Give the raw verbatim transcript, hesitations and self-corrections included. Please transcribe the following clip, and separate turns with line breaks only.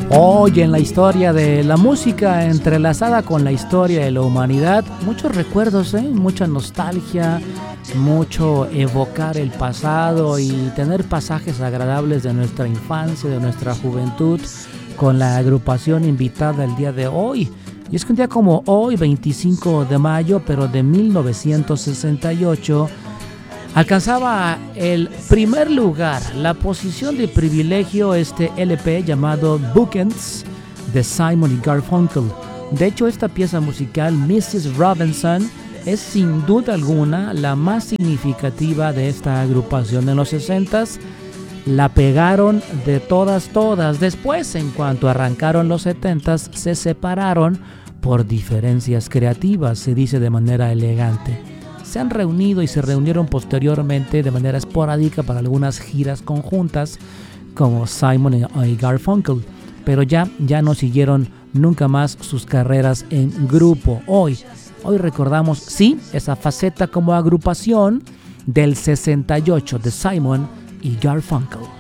Hoy en la historia de la música, entrelazada con la historia de la humanidad, muchos recuerdos, ¿eh? Mucha nostalgia, mucho evocar el pasado y tener pasajes agradables de nuestra infancia, de nuestra juventud, con la agrupación invitada el día de hoy. Y es que un día como hoy, veinticinco de mayo, pero de mil novecientos sesenta y ocho, alcanzaba el primer lugar, la posición de privilegio, este L P llamado Bookends de Simon y Garfunkel. De hecho, esta pieza musical, missus Robinson, es sin duda alguna la más significativa de esta agrupación. En los sesentas la pegaron de todas, todas. Después, en cuanto arrancaron los setentas, se separaron por diferencias creativas, se dice de manera elegante. Se han reunido y se reunieron posteriormente de manera esporádica para algunas giras conjuntas como Simon y Garfunkel, pero ya, ya no siguieron nunca más sus carreras en grupo. Hoy, hoy recordamos, sí, esa faceta como agrupación del sesenta y ocho de Simon y Garfunkel.